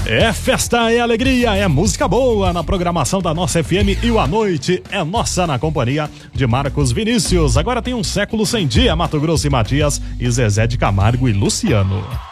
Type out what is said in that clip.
É festa, é alegria, é música boa na programação da nossa FM e o A Noite é nossa na companhia de Marcos Vinícius. Agora tem Um Século Sem Dia, Mato Grosso e Matias e Zezé de Camargo e Luciano.